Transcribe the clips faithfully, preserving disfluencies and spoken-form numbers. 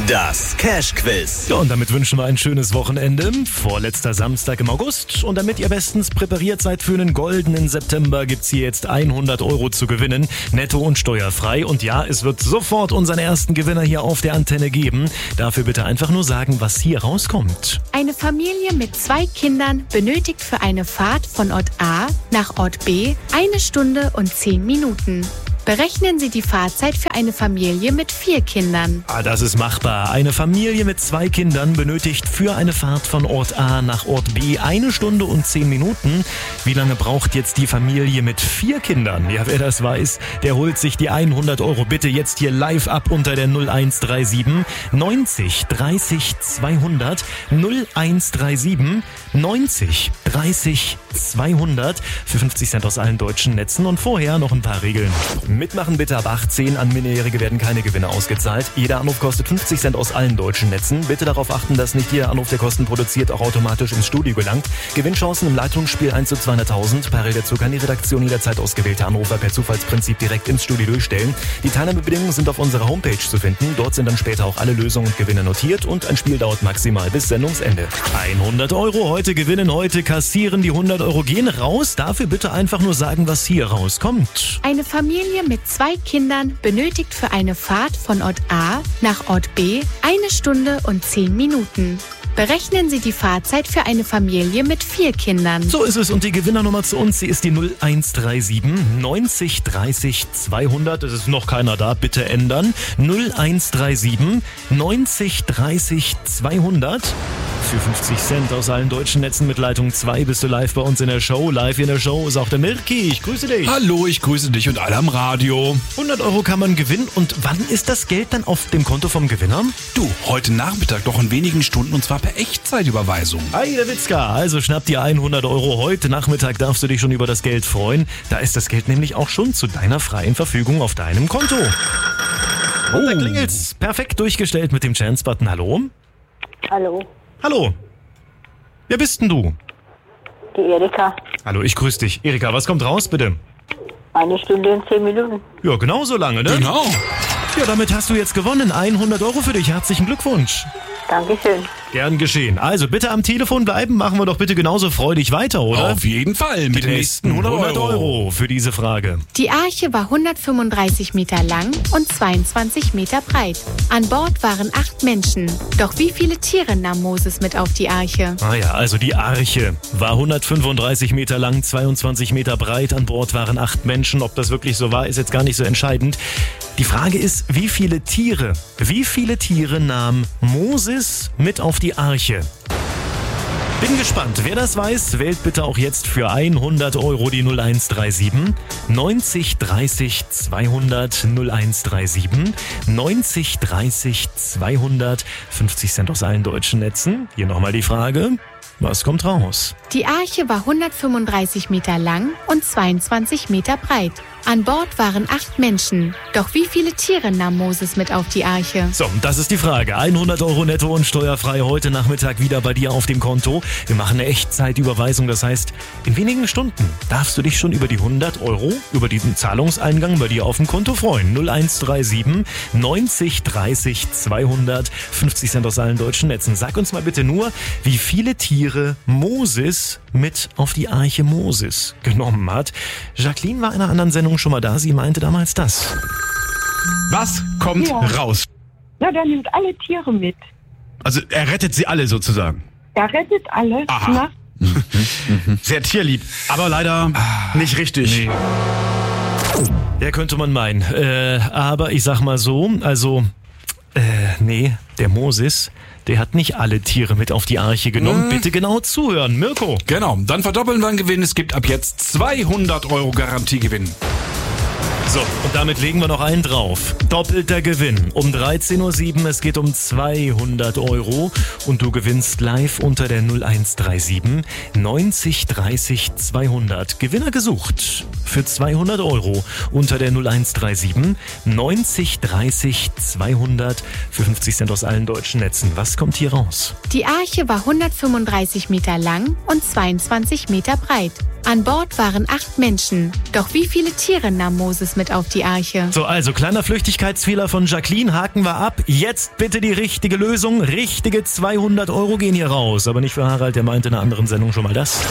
Das Cash-Quiz. Ja, und damit wünschen wir ein schönes Wochenende. Vorletzter Samstag im August. Und damit ihr bestens präpariert seid für einen goldenen September, gibt's hier jetzt hundert Euro zu gewinnen. Netto und steuerfrei. Und ja, es wird sofort unseren ersten Gewinner hier auf der Antenne geben. Dafür bitte einfach nur sagen, was hier rauskommt. Eine Familie mit zwei Kindern benötigt für eine Fahrt von Ort A nach Ort B eine Stunde und zehn Minuten. Berechnen Sie die Fahrzeit für eine Familie mit vier Kindern. Ah, das ist machbar. Eine Familie mit zwei Kindern benötigt für eine Fahrt von Ort A nach Ort B eine Stunde und zehn Minuten. Wie lange braucht jetzt die Familie mit vier Kindern? Ja, wer das weiß, der holt sich die hundert Euro bitte jetzt hier live ab unter der null eins drei sieben neunzig dreißig zweihundert null eins drei sieben neunzig dreißig zweihundert für fünfzig Cent aus allen deutschen Netzen. Und vorher noch ein paar Regeln. Mitmachen bitte ab achtzehn. An Minderjährige werden keine Gewinne ausgezahlt. Jeder Anruf kostet fünfzig Cent aus allen deutschen Netzen. Bitte darauf achten, dass nicht jeder Anruf, der Kosten produziert, auch automatisch ins Studio gelangt. Gewinnchancen im Leitungsspiel eins zu zweihunderttausend. Parallel dazu kann die Redaktion jederzeit ausgewählte Anrufer per Zufallsprinzip direkt ins Studio durchstellen. Die Teilnahmebedingungen sind auf unserer Homepage zu finden. Dort sind dann später auch alle Lösungen und Gewinne notiert und ein Spiel dauert maximal bis Sendungsende. hundert Euro heute gewinnen, heute kassieren. Die hundert Euro gehen raus. Dafür bitte einfach nur sagen, was hier rauskommt. Eine Familie mit zwei Kindern benötigt für eine Fahrt von Ort A nach Ort B eine Stunde und zehn Minuten. Berechnen Sie die Fahrzeit für eine Familie mit vier Kindern. So ist es und die Gewinnernummer zu uns, sie ist die null eins drei sieben neunzig dreißig zweihundert. Es ist noch keiner da, bitte ändern. null eins drei sieben neunzig dreißig zweihundert. Für fünfzig Cent aus allen deutschen Netzen mit Leitung zwei bist du live bei uns in der Show. Live in der Show ist auch der Mirki. Ich grüße dich. Hallo, ich grüße dich und alle am Radio. hundert Euro kann man gewinnen. Und wann ist das Geld dann auf dem Konto vom Gewinner? Du, heute Nachmittag, doch in wenigen Stunden und zwar per Echtzeitüberweisung. Hi, der Witzka. Also schnapp dir hundert Euro. Heute Nachmittag darfst du dich schon über das Geld freuen. Da ist das Geld nämlich auch schon zu deiner freien Verfügung auf deinem Konto. Oh, da klingelt's. Perfekt durchgestellt mit dem Chance-Button. Hallo? Hallo, Hallo. Wer bist denn du? die Erika. Hallo, ich grüße dich. Erika, was kommt raus, bitte? Eine Stunde und zehn Minuten. Ja, genau so lange, ne? Genau. Ja, damit hast du jetzt gewonnen. hundert Euro für dich. Herzlichen Glückwunsch. Dankeschön. Gern geschehen. Also bitte am Telefon bleiben. Machen wir doch bitte genauso freudig weiter, oder? Auf jeden Fall mit den nächsten hundert Euro. für diese Frage. Die Arche war hundertfünfunddreißig Meter lang und zweiundzwanzig Meter breit. An Bord waren acht Menschen. Doch wie viele Tiere nahm Moses mit auf die Arche? Ah ja, also die Arche war hundertfünfunddreißig Meter lang, zweiundzwanzig Meter breit. An Bord waren acht Menschen. Ob das wirklich so war, ist jetzt gar nicht so entscheidend. Die Frage ist, wie viele Tiere, wie viele Tiere nahm Moses mit auf die Arche? Bin gespannt. Wer das weiß, wählt bitte auch jetzt für hundert Euro die null eins drei sieben neunzig dreißig zweihundert null eins drei sieben neunzig dreißig zweihundert. fünfzig Cent aus allen deutschen Netzen. Hier nochmal die Frage. Was kommt raus? Die Arche war hundertfünfunddreißig Meter lang und zweiundzwanzig Meter breit. An Bord waren acht Menschen. Doch wie viele Tiere nahm Moses mit auf die Arche? So, das ist die Frage. hundert Euro netto und steuerfrei heute Nachmittag wieder bei dir auf dem Konto. Wir machen eine Echtzeitüberweisung. Das heißt, in wenigen Stunden darfst du dich schon über die hundert Euro, über diesen Zahlungseingang bei dir auf dem Konto freuen. null eins drei sieben neunzig dreißig zweihundert. fünfzig Cent aus allen deutschen Netzen. Sag uns mal bitte nur, wie viele Tiere Moses mit auf die Arche Moses genommen hat. Jacqueline war in einer anderen Sendung schon mal da. Sie meinte damals das. Was kommt Ja. raus? Na, der nimmt alle Tiere mit. Also er rettet sie alle sozusagen. Er rettet alle. Aha. Na, Sehr tierlieb, aber leider nicht richtig. Ja, könnte man meinen. Äh, aber ich sag mal so, also, äh, nee, der Moses, der hat nicht alle Tiere mit auf die Arche genommen. Bitte genau zuhören. Mirko. Genau, dann verdoppeln wir den Gewinn. Es gibt ab jetzt zweihundert Euro Garantiegewinn. So, und damit legen wir noch einen drauf. Doppelter Gewinn um dreizehn Uhr sieben. Es geht um zweihundert Euro. Und du gewinnst live unter der null eins drei sieben neunzig dreißig zweihundert. Gewinner gesucht für zweihundert Euro unter der null eins drei sieben neunzig dreißig zweihundert für fünfzig Cent aus allen deutschen Netzen. Was kommt hier raus? Die Arche war hundertfünfunddreißig Meter lang und zweiundzwanzig Meter breit. An Bord waren acht Menschen. Doch wie viele Tiere nahm Moses mit auf die Arche? So, also kleiner Flüchtigkeitsfehler von Jacqueline, haken wir ab. Jetzt bitte die richtige Lösung. Richtige zweihundert Euro gehen hier raus. Aber nicht für Harald, der meinte in einer anderen Sendung schon mal das.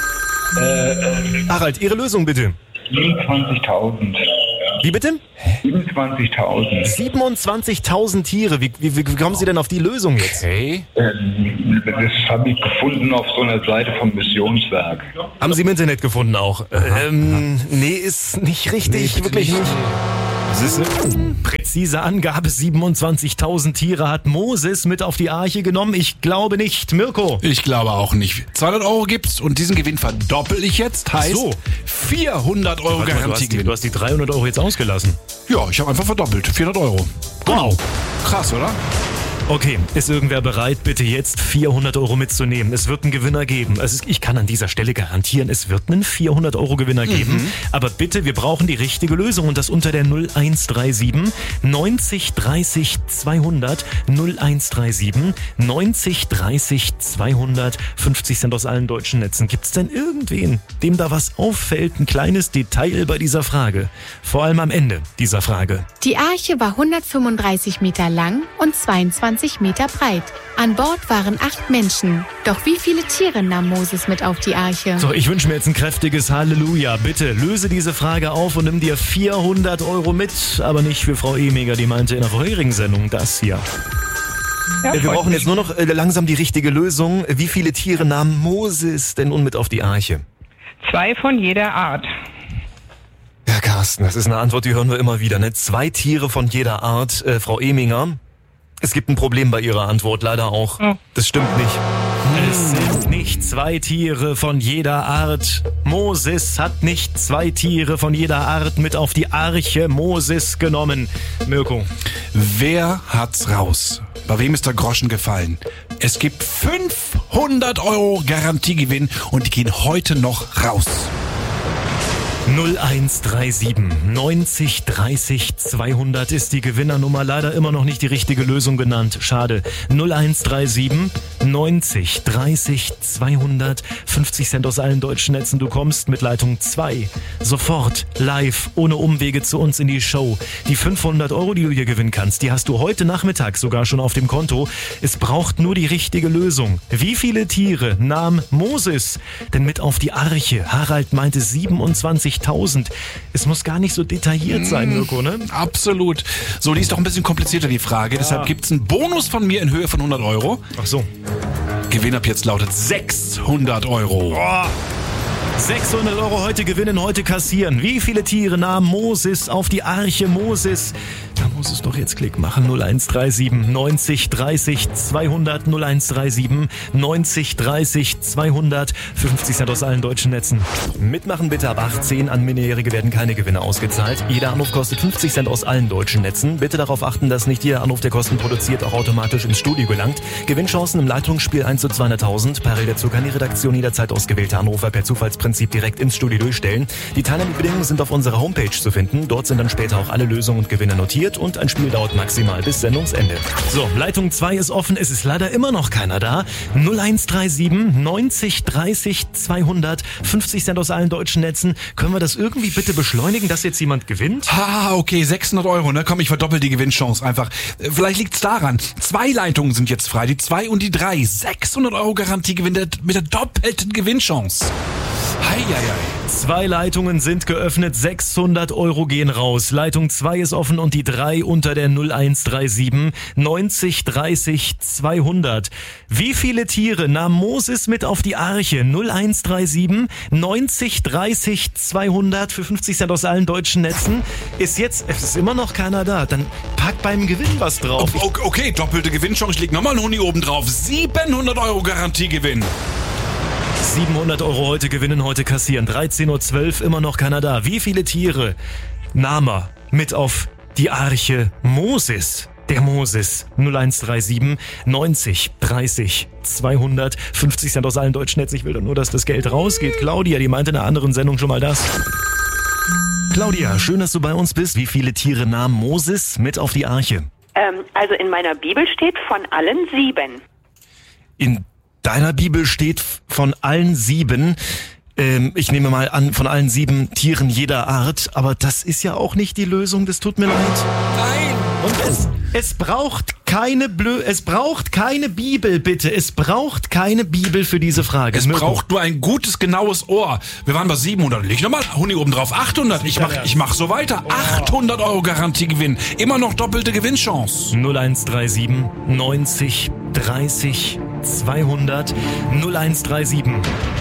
Äh, äh, Harald, Ihre Lösung bitte. siebenundzwanzigtausend. Wie bitte? siebenundzwanzigtausend. siebenundzwanzigtausend Tiere. Wie, wie, wie kommen Sie denn auf die Lösung jetzt? Okay. Ähm, das habe ich gefunden auf so einer Seite vom Missionswerk. Haben Sie im Internet gefunden auch? Ähm, nee, ist nicht richtig, Nee, wirklich nicht. nicht. Das ist eine präzise Angabe. siebenundzwanzigtausend Tiere hat Moses mit auf die Arche genommen. Ich glaube nicht. Mirko? Ich glaube auch nicht. zweihundert Euro gibt's und diesen Gewinn verdoppel ich jetzt. Heißt so. vierhundert Euro Warte mal, du, hast die, Garantiegewinn. du hast die dreihundert Euro jetzt ausgelassen. Ja, ich habe einfach verdoppelt. vierhundert Euro. Wow. Krass, oder? Okay, ist irgendwer bereit, bitte jetzt vierhundert Euro mitzunehmen? Es wird einen Gewinner geben. Also ich kann an dieser Stelle garantieren, es wird einen vierhundert Euro Gewinner geben. Mhm. Aber bitte, wir brauchen die richtige Lösung und das unter der null eins drei sieben neunzig dreißig zweihundert null eins drei sieben neunzig dreißig zweihundert fünfzig Cent aus allen deutschen Netzen. Gibt es denn irgendwen, dem da was auffällt? Ein kleines Detail bei dieser Frage. Vor allem am Ende dieser Frage. Die Arche war hundertfünfunddreißig Meter lang und zweiundzwanzig Meter breit. An Bord waren acht Menschen. Doch wie viele Tiere nahm Moses mit auf die Arche? So, ich wünsche mir jetzt ein kräftiges Halleluja. Bitte löse diese Frage auf und nimm dir vierhundert Euro mit. Aber nicht für Frau Emiger, die meinte in der vorherigen Sendung das hier. Ja, Wir brauchen jetzt nur noch äh, langsam die richtige Lösung. Wie viele Tiere nahm Moses denn nun mit auf die Arche? Zwei von jeder Art. Ja, Carsten, das ist eine Antwort, die hören wir immer wieder. Ne? Zwei Tiere von jeder Art. Äh, Frau Emiger, es gibt ein Problem bei Ihrer Antwort, leider auch. Oh. Das stimmt nicht. Es sind nicht zwei Tiere von jeder Art. Moses hat nicht zwei Tiere von jeder Art mit auf die Arche Moses genommen. Mirko. Wer hat's raus? Bei wem ist der Groschen gefallen? Es gibt fünfhundert Euro Garantiegewinn und die gehen heute noch raus. null eins drei sieben neunzig dreißig zweihundert ist die Gewinnernummer. Leider immer noch nicht die richtige Lösung genannt. Schade. null eins drei sieben neunzig dreißig zweihundert fünfzig Cent aus allen deutschen Netzen. Du kommst mit Leitung zwei sofort live ohne Umwege zu uns in die Show. Die fünfhundert Euro, die du hier gewinnen kannst, die hast du heute Nachmittag sogar schon auf dem Konto. Es braucht nur die richtige Lösung. Wie viele Tiere nahm Moses denn mit auf die Arche? Harald meinte siebenundzwanzigtausend. Es muss gar nicht so detailliert sein, Mirko, ne? Absolut. So, die ist doch ein bisschen komplizierter, die Frage. Ja. Deshalb gibt's einen Bonus von mir in Höhe von hundert Euro. Ach so. Gewinn ab jetzt lautet sechshundert Euro. Oh. sechshundert Euro heute gewinnen, heute kassieren. Wie viele Tiere nahm Moses auf die Arche Moses? Da muss es doch jetzt Klick machen. null eins drei sieben neunzig dreißig zweihundert null eins drei sieben neunzig dreißig zweihundert fünfzig Cent aus allen deutschen Netzen. Mitmachen bitte ab achtzehn. An Minderjährige werden keine Gewinne ausgezahlt. Jeder Anruf kostet fünfzig Cent aus allen deutschen Netzen. Bitte darauf achten, dass nicht jeder Anruf, der Kosten produziert, auch automatisch ins Studio gelangt. Gewinnchancen im Leitungsspiel eins zu zweihunderttausend. Parallel dazu kann die Redaktion jederzeit ausgewählte Anrufer per Zufallsprinzip direkt ins Studio durchstellen. Die Teilnahmebedingungen sind auf unserer Homepage zu finden. Dort sind dann später auch alle Lösungen und Gewinne notiert und ein Spiel dauert maximal bis Sendungsende. So, Leitung zwei ist offen. Es ist leider immer noch keiner da. null eins drei sieben neunzig dreißig zweihundert fünfzig Cent aus allen deutschen Netzen. Können wir das irgendwie bitte beschleunigen, dass jetzt jemand gewinnt? Ah, okay, sechshundert Euro, ne? Komm, ich verdoppel die Gewinnchance einfach. Vielleicht liegt's daran. Zwei Leitungen sind jetzt frei, die zwei und die drei. sechshundert Euro Garantiegewinn mit der doppelten Gewinnchance. Heieiei. Zwei Leitungen sind geöffnet, sechshundert Euro gehen raus. Leitung zwei ist offen und die drei unter der null eins drei sieben neunzig dreißig zweihundert. Wie viele Tiere nahm Moses mit auf die Arche? null eins drei sieben neunzig dreißig zweihundert für fünfzig Cent aus allen deutschen Netzen. Ist jetzt, es ist immer noch keiner da. Dann pack beim Gewinn was drauf. Okay, okay, doppelte Gewinnchance. Ich leg nochmal einen Huni oben drauf. siebenhundert Euro Garantiegewinn. siebenhundert Euro heute gewinnen, heute kassieren. dreizehn Uhr zwölf, immer noch keiner da. Wie viele Tiere nahm er mit auf die Arche Moses? Der Moses. null eins drei sieben neunzig dreißig zweihundert fünfzig Cent aus allen deutschen Netzen. Ich will doch nur, dass das Geld rausgeht. Claudia, die meinte in einer anderen Sendung schon mal das. Claudia, schön, dass du bei uns bist. Wie viele Tiere nahm Moses mit auf die Arche? Ähm, also in meiner Bibel steht von allen sieben. In deiner Bibel steht von allen sieben. Ähm, ich nehme mal an, von allen sieben Tieren jeder Art, aber das ist ja auch nicht die Lösung, das tut mir leid. Nein! Und es, es braucht keine Blö, es braucht keine Bibel, bitte. Es braucht keine Bibel für diese Frage. Es Mirko. braucht nur ein gutes, genaues Ohr. Wir waren bei siebenhundert. Leg nochmal, Huni oben drauf. achthundert. Ich mach, ich mach so weiter. achthundert Euro Garantiegewinn. Immer noch doppelte Gewinnchance. null eins drei sieben neunzig dreißig zweihundert null eins drei sieben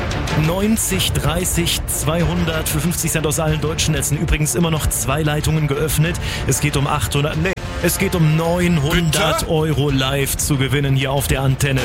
neunzig dreißig zweihundert für fünfzig Cent aus allen deutschen Netzen. Übrigens immer noch zwei Leitungen geöffnet. Es geht um achthundert, nee, es geht um neunhundert Bitte? Euro live zu gewinnen hier auf der Antenne.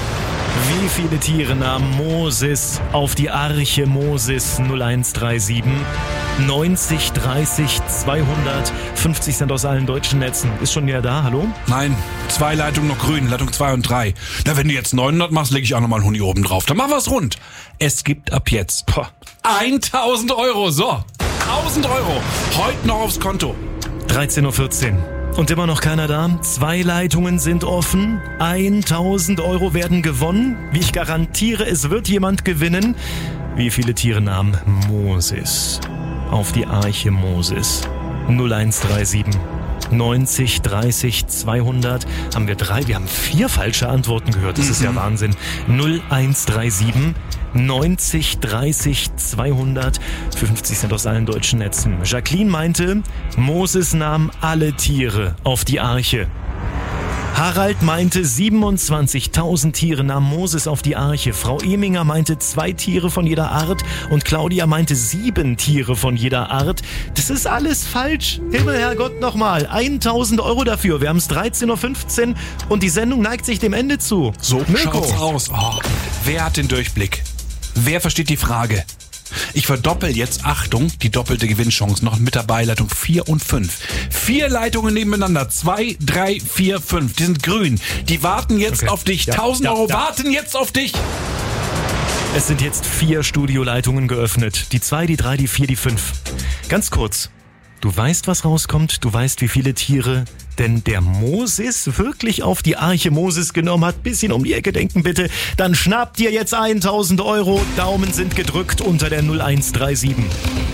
Wie viele Tiere nahm Moses auf die Arche Moses? null eins drei sieben neunzig dreißig zweihundert fünfzig Cent aus allen deutschen Netzen. Ist schon wieder da, hallo? Nein, zwei Leitungen noch grün, Leitung zwei und drei. Na, wenn du jetzt neunhundert machst, lege ich auch nochmal einen Huni oben drauf. Dann machen wir es rund. Es gibt ab jetzt poh, tausend Euro. So, tausend Euro. Heute noch aufs Konto. dreizehn Uhr vierzehn. Und immer noch keiner da. Zwei Leitungen sind offen. tausend Euro werden gewonnen. Wie ich garantiere, es wird jemand gewinnen. Wie viele Tiere nahm Moses auf die Arche Moses? null eins drei sieben neunzig dreißig zweihundert. Haben wir drei, wir haben vier falsche Antworten gehört. Das ist ja Wahnsinn. null eins drei sieben neunzig dreißig zweihundert für fünfzig Cent aus allen deutschen Netzen. Jacqueline meinte, Moses nahm alle Tiere auf die Arche. Harald meinte, siebenundzwanzigtausend Tiere nahm Moses auf die Arche. Frau Eminger meinte, zwei Tiere von jeder Art. Und Claudia meinte, sieben Tiere von jeder Art. Das ist alles falsch. Himmel, Herrgott, nochmal. tausend Euro dafür. Wir haben es dreizehn Uhr fünfzehn und die Sendung neigt sich dem Ende zu. So Mirko. schaut's aus. Oh, wer hat den Durchblick? Wer versteht die Frage? Ich verdoppel jetzt, Achtung, die doppelte Gewinnchance noch mit dabei, Leitung vier und fünf. Vier Leitungen nebeneinander, zwei, drei, vier, fünf. Die sind grün. Die warten jetzt Okay. auf dich. Ja, tausend ja, Euro ja. warten jetzt auf dich. Es sind jetzt vier Studioleitungen geöffnet. Die zwei, die drei, die vier, die fünf. Ganz kurz. Du weißt, was rauskommt. Du weißt, wie viele Tiere denn der Moses wirklich auf die Arche Moses genommen hat. Bisschen um die Ecke denken bitte. Dann schnappt dir jetzt tausend Euro. Daumen sind gedrückt unter der null eins drei sieben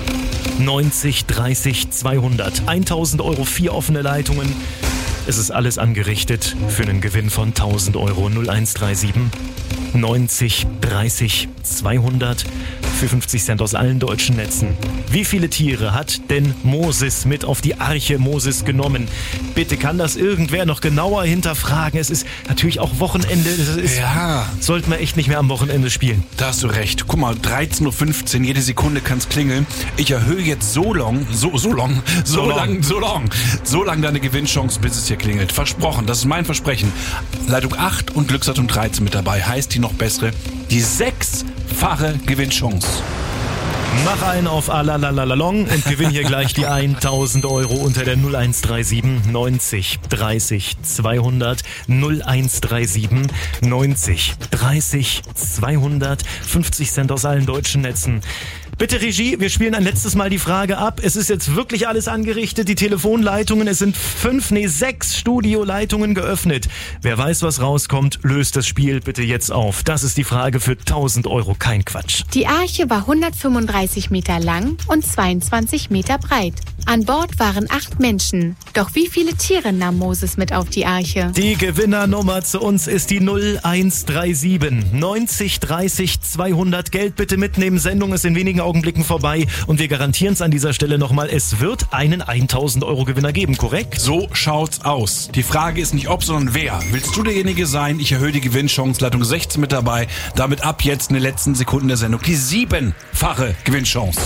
neunzig dreißig zweihundert. tausend Euro, vier offene Leitungen. Es ist alles angerichtet für einen Gewinn von tausend Euro. null eins drei sieben neunzig dreißig zweihundert für fünfzig Cent aus allen deutschen Netzen. Wie viele Tiere hat denn Moses mit auf die Arche Moses genommen? Bitte kann das irgendwer noch genauer hinterfragen. Es ist natürlich auch Wochenende. Das ist, Ja. sollten wir echt nicht mehr am Wochenende spielen. Da hast du recht. Guck mal, dreizehn Uhr fünfzehn, jede Sekunde kann's klingeln. Ich erhöhe jetzt so long, so, so long, so, So long. lang, so long, so lang deine Gewinnchance, bis es hier klingelt. Versprochen, das ist mein Versprechen. Leitung acht und Glücksleitung dreizehn mit dabei. Heißt die noch bessere, die sechsfache Gewinnchance. Mach einen auf Alalalalong und gewinn hier gleich die tausend Euro unter der null eins drei sieben neunzig dreißig zweihundert null eins drei sieben neunzig dreißig zweihundert fünfzig Cent aus allen deutschen Netzen. Bitte Regie, wir spielen ein letztes Mal die Frage ab. Es ist jetzt wirklich alles angerichtet, die Telefonleitungen, es sind fünf, nee sechs Studioleitungen geöffnet. Wer weiß, was rauskommt, löst das Spiel bitte jetzt auf. Das ist die Frage für tausend Euro, kein Quatsch. Die Arche war hundertfünfunddreißig Meter lang und zweiundzwanzig Meter breit. An Bord waren acht Menschen. Doch wie viele Tiere nahm Moses mit auf die Arche? Die Gewinnernummer zu uns ist die null eins drei sieben neunzig dreißig zweihundert. Geld bitte mitnehmen. Sendung ist in wenigen Augenblicken vorbei. Und wir garantieren es an dieser Stelle nochmal. Es wird einen tausend Euro Gewinner geben, korrekt? So schaut's aus. Die Frage ist nicht ob, sondern wer. Willst du derjenige sein? Ich erhöhe die Gewinnchance. Leitung sechzehn mit dabei. Damit ab jetzt in den letzten Sekunden der Sendung die siebenfache Gewinnchance.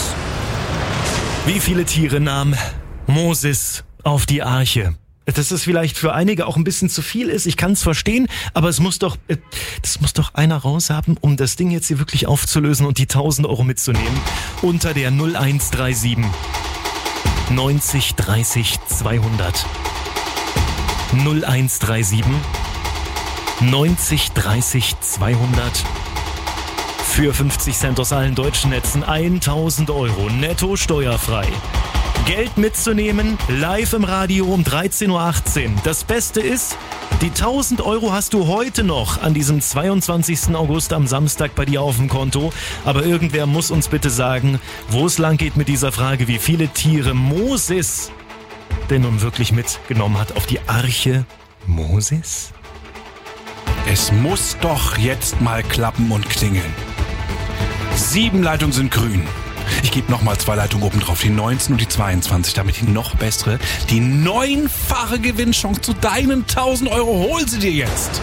Wie viele Tiere nahm Moses auf die Arche? Dass es vielleicht für einige auch ein bisschen zu viel ist, ich kann es verstehen, aber es muss doch, äh, das muss doch einer raushaben, um das Ding jetzt hier wirklich aufzulösen und die tausend Euro mitzunehmen. Unter der null eins drei sieben neunzig dreißig zweihundert null eins drei sieben neunzig dreißig zweihundert für fünfzig Cent aus allen deutschen Netzen tausend Euro netto steuerfrei. Geld mitzunehmen, live im Radio um dreizehn Uhr achtzehn. Das Beste ist, die tausend Euro hast du heute noch an diesem zweiundzwanzigsten August am Samstag bei dir auf dem Konto. Aber irgendwer muss uns bitte sagen, wo es lang geht mit dieser Frage, wie viele Tiere Moses denn nun wirklich mitgenommen hat auf die Arche Moses? Es muss doch jetzt mal klappen und klingeln. Sieben Leitungen sind grün. Ich gebe nochmal zwei Leitungen oben drauf, die neunzehn und die zweiundzwanzig, damit die noch bessere, die neunfache Gewinnchance zu deinen tausend Euro. Hol sie dir jetzt.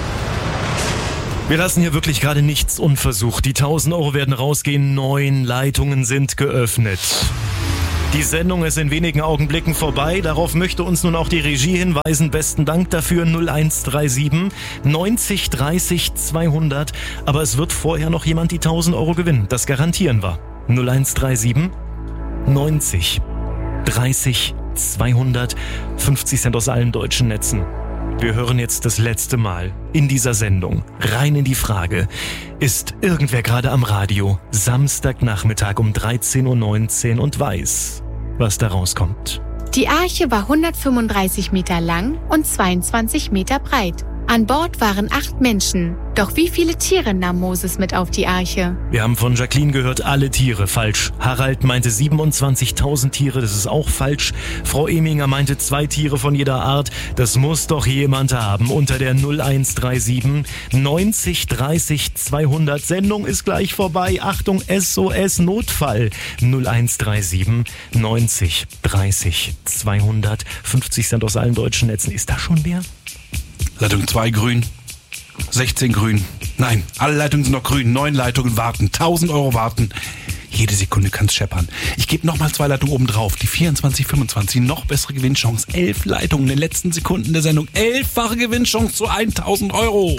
Wir lassen hier wirklich gerade nichts unversucht. Die tausend Euro werden rausgehen, neun Leitungen sind geöffnet. Die Sendung ist in wenigen Augenblicken vorbei. Darauf möchte uns nun auch die Regie hinweisen. Besten Dank dafür. null eins drei sieben neunzig dreißig zweihundert. Aber es wird vorher noch jemand die tausend Euro gewinnen. Das garantieren wir. null eins drei sieben neunzig dreißig zweihundert. fünfzig Cent aus allen deutschen Netzen. Wir hören jetzt das letzte Mal in dieser Sendung rein in die Frage: Ist irgendwer gerade am Radio Samstagnachmittag um dreizehn Uhr neunzehn und weiß, was da rauskommt? Die Arche war hundertfünfunddreißig Meter lang und zweiundzwanzig Meter breit. An Bord waren acht Menschen. Doch wie viele Tiere nahm Moses mit auf die Arche? Wir haben von Jacqueline gehört, alle Tiere. Falsch. Harald meinte siebenundzwanzigtausend Tiere, das ist auch falsch. Frau Eminger meinte zwei Tiere von jeder Art. Das muss doch jemand haben. Unter der null eins drei sieben neunzig dreißig zweihundert. Sendung ist gleich vorbei. Achtung, S O S Notfall. null eins drei sieben neunzig dreißig zweihundert. fünfzig Cent aus allen deutschen Netzen. Ist da schon wer? Leitung zwei grün, sechzehn grün. Nein, alle Leitungen sind noch grün. Neun Leitungen warten, tausend Euro warten. Jede Sekunde kann's scheppern. Ich gebe nochmal zwei Leitungen oben drauf. Die vierundzwanzig fünfundzwanzig, noch bessere Gewinnchance. Elf Leitungen in den letzten Sekunden der Sendung. Elffache Gewinnchance zu tausend Euro.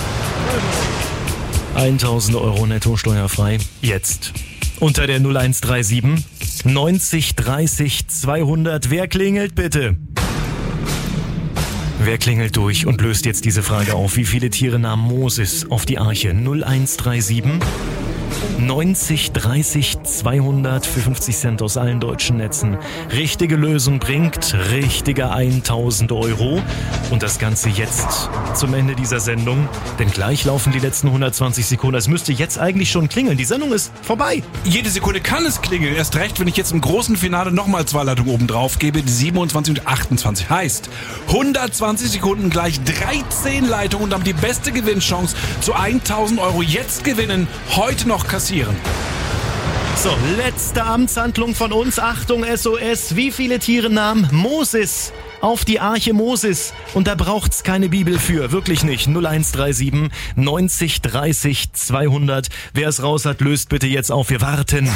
tausend Euro netto steuerfrei. Jetzt. Unter der null eins drei sieben neunzig dreißig zweihundert. Wer klingelt bitte? Wer klingelt durch und löst jetzt diese Frage auf? Wie viele Tiere nahm Moses auf die Arche? null eins drei sieben neunzig dreißig zweihundert für fünfzig Cent aus allen deutschen Netzen. Richtige Lösung bringt richtige tausend Euro. Und das Ganze jetzt zum Ende dieser Sendung. Denn gleich laufen die letzten hundertzwanzig Sekunden. Es müsste jetzt eigentlich schon klingeln. Die Sendung ist vorbei. Jede Sekunde kann es klingeln. Erst recht, wenn ich jetzt im großen Finale nochmal zwei Leitungen oben drauf gebe. Die siebenundzwanzig und achtundzwanzig. Heißt, hundertzwanzig Sekunden gleich dreizehn Leitungen und damit die beste Gewinnchance zu tausend Euro. Jetzt gewinnen, heute noch kassieren. So, letzte Amtshandlung von uns. Achtung, S O S. Wie viele Tiere nahm Moses auf die Arche Moses? Und da braucht's keine Bibel für. Wirklich nicht. null eins drei sieben neunzig dreißig zweihundert. Wer es raus hat, löst bitte jetzt auf. Wir warten.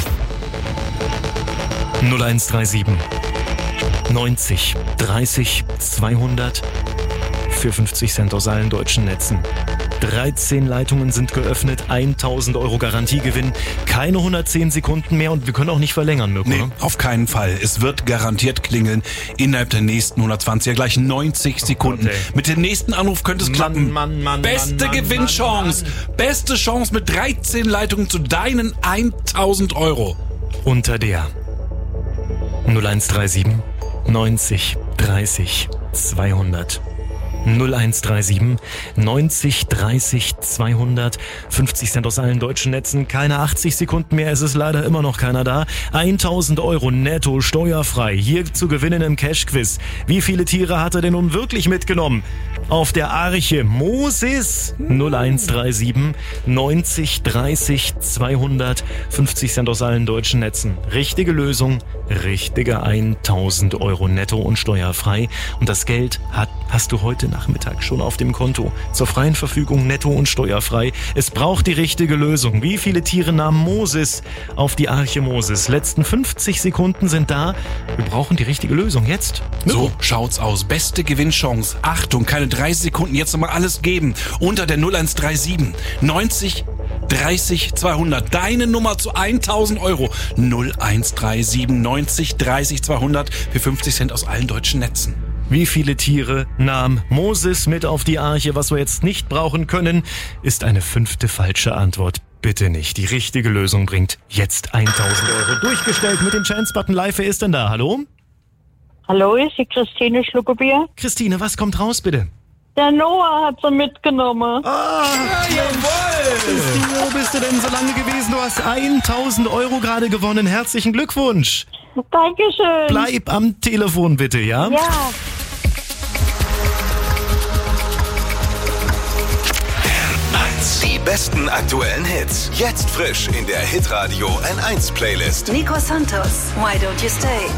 null eins drei sieben neunzig dreißig zweihundert für fünfzig Cent aus allen deutschen Netzen. dreizehn Leitungen sind geöffnet, tausend Euro Garantiegewinn, keine hundertzehn Sekunden mehr und wir können auch nicht verlängern, Mirko. Nee, ne? auf keinen Fall. Es wird garantiert klingeln innerhalb der nächsten hundertzwanzig, ja gleich neunzig Sekunden. Okay. Mit dem nächsten Anruf könnte es Mann, klappen. Mann, Mann, Beste Mann, Mann, Gewinnchance, Mann, Mann. beste Chance mit dreizehn Leitungen zu deinen tausend Euro. Unter der null eins drei sieben neunzig dreißig zweihundert. null eins drei sieben neunzig dreißig zweihundert. fünfzig Cent aus allen deutschen Netzen. Keine achtzig Sekunden mehr. Es ist leider immer noch keiner da. tausend Euro netto steuerfrei. Hier zu gewinnen im Cash-Quiz. Wie viele Tiere hat er denn nun wirklich mitgenommen? Auf der Arche Moses. null eins drei sieben neunzig dreißig zweihundert. fünfzig Cent aus allen deutschen Netzen. Richtige Lösung. Richtige tausend Euro netto und steuerfrei. Und das Geld hat, hast du heute Nachmittag schon auf dem Konto. Zur freien Verfügung netto und steuerfrei. Es braucht die richtige Lösung. Wie viele Tiere nahm Moses auf die Arche Moses? Letzten fünfzig Sekunden sind da. Wir brauchen die richtige Lösung jetzt. So schaut's aus. Beste Gewinnchance. Achtung, keine dreißig Sekunden. Jetzt nochmal alles geben. Unter der null eins drei sieben neunzig dreißig zweihundert. Deine Nummer zu tausend Euro. null eins drei sieben neunzig dreißig zweihundert für fünfzig Cent aus allen deutschen Netzen. Wie viele Tiere nahm Moses mit auf die Arche? Was wir jetzt nicht brauchen können, ist eine fünfte falsche Antwort. Bitte nicht. Die richtige Lösung bringt jetzt tausend Euro. Durchgestellt mit dem Chance-Button live. Wer ist denn da? Hallo? Hallo, ist die Christine Schluckebier? Christine, was kommt raus, bitte? Der Noah hat sie mitgenommen. Ah, jawohl! Christine, wo bist du denn so lange gewesen? Du hast tausend Euro gerade gewonnen. Herzlichen Glückwunsch. Dankeschön. Bleib am Telefon bitte, ja? Ja. Die besten aktuellen Hits. Jetzt frisch in der Hitradio N eins Playlist. Nico Santos, Why Don't You Stay?